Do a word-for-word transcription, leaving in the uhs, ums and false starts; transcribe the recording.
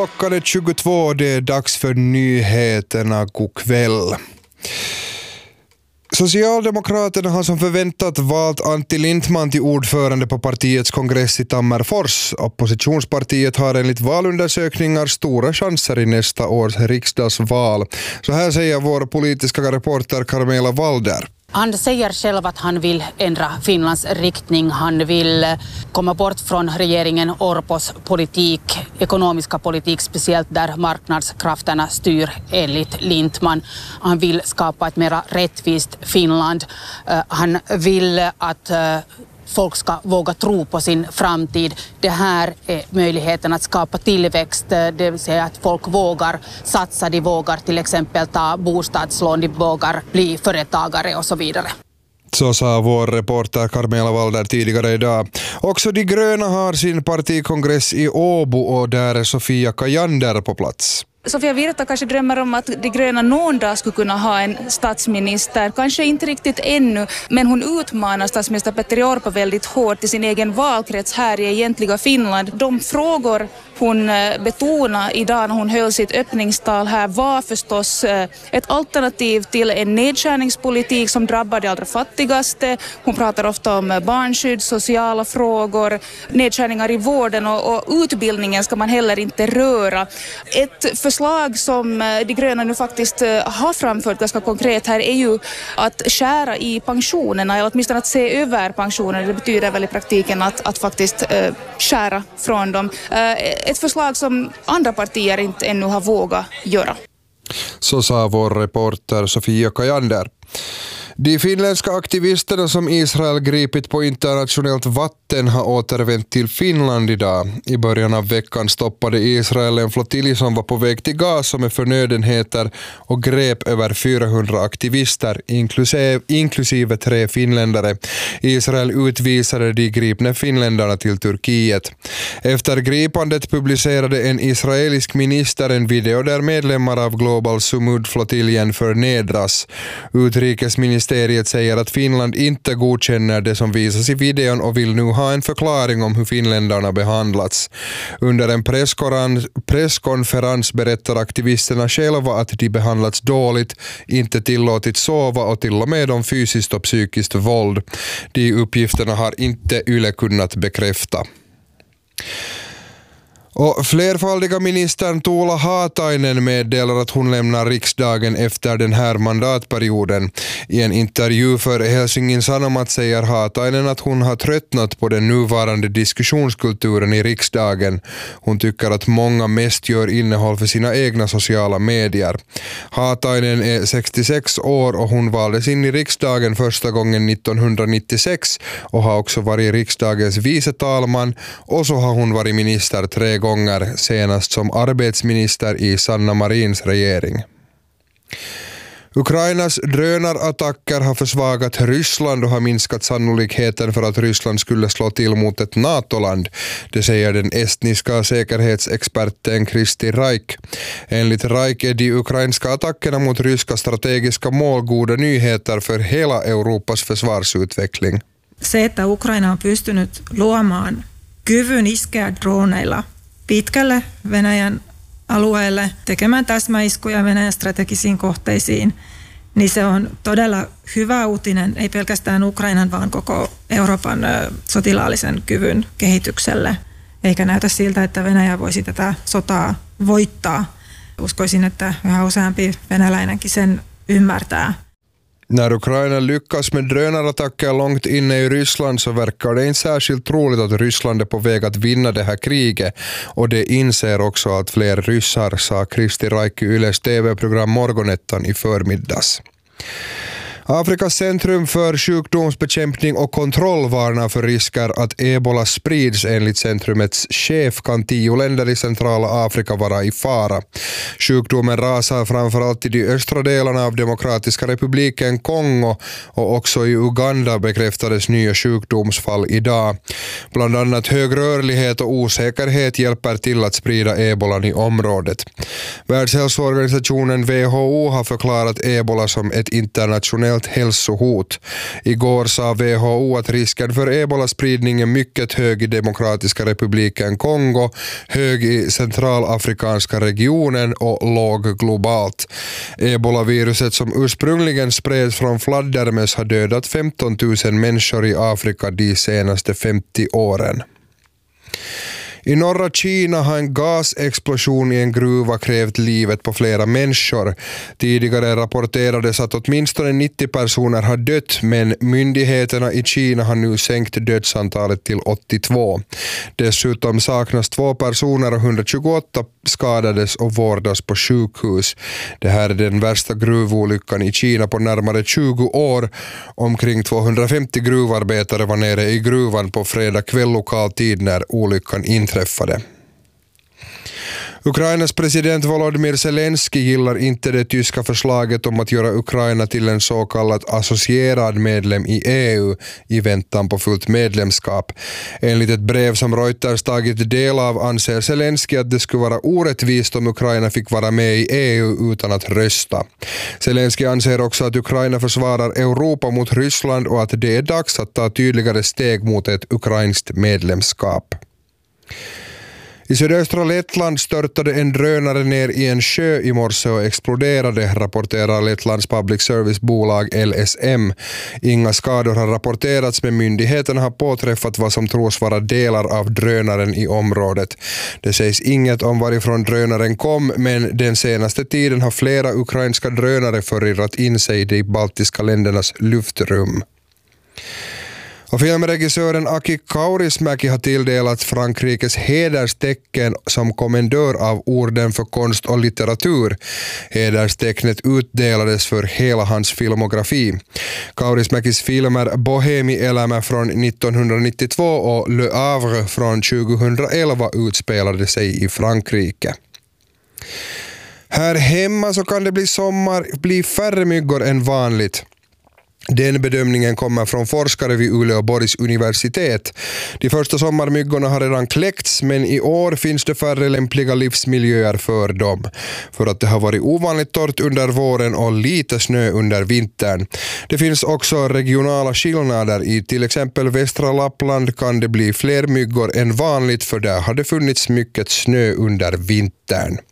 Klockan är tjugotvå, det är dags för nyheterna. God kväll. Socialdemokraterna har som förväntat valt Antti Lindman till ordförande på partiets kongress i Tammerfors. Oppositionspartiet har enligt valundersökningar stora chanser i nästa års riksdagsval. Så här säger vår politiska reporter Carmela Walder. Han säger själv att han vill ändra Finlands riktning. Han vill komma bort från regeringen Orpos politik, ekonomiska politik, speciellt där marknadskrafterna styr enligt Lindman. Han vill skapa ett mer rättvist Finland. Han vill att folk ska våga tro på sin framtid. Det här är möjligheten att skapa tillväxt, det vill säga att folk vågar satsa, de vågar till exempel ta bostadslån, de vågar bli företagare och så vidare. Så sa vår reporter Carmela Walder tidigare idag. Också de gröna har sin partikongress i Åbo och där är Sofia Kajander på plats. Sofia Virta kanske drömmer om att de gröna någon dag skulle kunna ha en statsminister. Kanske inte riktigt ännu, men hon utmanar statsminister Petteri Orpo väldigt hårt i sin egen valkrets här i egentliga Finland. De frågor hon betonade idag när hon höll sitt öppningstal här var förstås ett alternativ till en nedskärningspolitik som drabbar de allra fattigaste. Hon pratar ofta om barnskydd, sociala frågor, nedskärningar i vården och, och utbildningen ska man heller inte röra. Ett förslag som de gröna nu faktiskt har framfört ganska konkret här är ju att skära i pensionerna, eller åtminstone att se över pensionerna. Det betyder väl i praktiken att, att faktiskt uh, skära från dem. Uh, ett förslag som andra partier inte ännu har vågat göra. Så sa vår reporter Sofia Kajander. De finländska aktivisterna som Israel gripit på internationellt vatten har återvänt till Finland idag. I början av veckan stoppade Israel en flottilj som var på väg till Gaza med förnödenheter och grep över fyrahundra aktivister, inklusive, inklusive tre finländare. Israel utvisade de gripna finländarna till Turkiet. Efter gripandet publicerade en israelisk minister en video där medlemmar av Global Sumud-flottiljen förnedras. Utrikesministern Ministeriet säger att Finland inte godkänner det som visas i videon och vill nu ha en förklaring om hur finländarna behandlats. Under en presskonferens berättar aktivisterna själva att de behandlats dåligt, inte tillåtit sova och till och med om fysiskt och psykiskt våld. De uppgifterna har inte Yle kunnat bekräfta. Och flerfaldiga ministern Tuula Haatainen meddelar att hon lämnar riksdagen efter den här mandatperioden. I en intervju för Helsingin Sanomat säger Haatainen att hon har tröttnat på den nuvarande diskussionskulturen i riksdagen. Hon tycker att många mest gör innehåll för sina egna sociala medier. Haatainen är sextiosex år och hon valdes in i riksdagen första gången nittonhundranittiosex och har också varit riksdagens vice talman, och så har hon varit minister tre gånger, senast som arbetsminister i Sanna Marins regering. Ukrainas drönarattacker har försvagat Ryssland och har minskat sannolikheten för att Ryssland skulle slå till mot ett NATO-land. Det säger den estniska säkerhetsexperten Kristi Raik. Enligt Raik är de ukrainska attackerna mot ryska strategiska mål goda nyheter för hela Europas försvarsutveckling. Se, että Ukraina on pystynyt luomaan kyvyn iskeä droneilla pitkälle Venäjän alueelle, tekemään täsmäiskuja Venäjän strategisiin kohteisiin, niin se on todella hyvä uutinen, ei pelkästään Ukrainan, vaan koko Euroopan sotilaallisen kyvyn kehitykselle. Eikä näytä siltä, että Venäjä voisi tätä sotaa voittaa. Uskoisin, että yhä useampi venäläinenkin sen ymmärtää. När Ukraina lyckas med drönarattacker långt inne i Ryssland så verkar det inte särskilt troligt att Ryssland är på väg att vinna det här kriget, och det inser också allt fler ryssar, sa Kristi Raik i Yles T V-program Morgonettan i förmiddags. Afrikas centrum för sjukdomsbekämpning och kontroll varnar för risker att ebola sprids. Enligt centrumets chef kan tio länder i centrala Afrika vara i fara. Sjukdomen rasar framförallt i de östra delarna av Demokratiska republiken Kongo, och också i Uganda bekräftades nya sjukdomsfall idag. Bland annat hög rörlighet och osäkerhet hjälper till att sprida ebolan i området. Världshälsoorganisationen W H O har förklarat ebola som ett internationellt nationellt hälsohot. Igår sa W H O att risken för ebola-spridning är mycket hög i Demokratiska republiken Kongo, hög i centralafrikanska regionen och låg globalt. Ebola-viruset som ursprungligen spreds från fladdermöss har dödat femton tusen människor i Afrika de senaste femtio åren. I norra Kina har en gasexplosion i en gruva krävt livet på flera människor. Tidigare rapporterades att åtminstone nittio personer har dött, men myndigheterna i Kina har nu sänkt dödsantalet till åttiotvå. Dessutom saknas två personer och hundratjugoåtta skadades och vårdas på sjukhus. Det här är den värsta gruvolyckan i Kina på närmare tjugo år. Omkring tvåhundrafemtio gruvarbetare var nere i gruvan på fredag kväll lokal tid när olyckan inträffade. Träffade. Ukrainas president Volodymyr Zelensky gillar inte det tyska förslaget om att göra Ukraina till en så kallad associerad medlem i E U i väntan på fullt medlemskap. Enligt ett brev som Reuters tagit del av anser Zelensky att det skulle vara orättvist om Ukraina fick vara med i E U utan att rösta. Zelensky anser också att Ukraina försvarar Europa mot Ryssland och att det är dags att ta tydligare steg mot ett ukrainskt medlemskap. I sydöstra Lettland störtade en drönare ner i en sjö i morse och exploderade, rapporterar Lettlands public service-bolag L S M. Inga skador har rapporterats, men myndigheterna har påträffat vad som tros vara delar av drönaren i området. Det sägs inget om varifrån drönaren kom, men den senaste tiden har flera ukrainska drönare förirrat in sig i de baltiska ländernas luftrum. Och filmregissören Aki Kaurismäki har tilldelat Frankrikes hederstecken som kommendör av orden för konst och litteratur. Hederstecknet utdelades för hela hans filmografi. Kaurismäkis filmer Bohemi-elämä från nittonhundranittiotvå och Le Havre från tjugohundraelva utspelade sig i Frankrike. Här hemma så kan det bli sommar, bli färre myggor än vanligt. Den bedömningen kommer från forskare vid Uleåborgs universitet. De första sommarmyggorna har redan kläckts, men i år finns det färre lämpliga livsmiljöer för dem. För att det har varit ovanligt torrt under våren och lite snö under vintern. Det finns också regionala skillnader. I till exempel västra Lappland kan det bli fler myggor än vanligt, för där har det funnits mycket snö under vintern.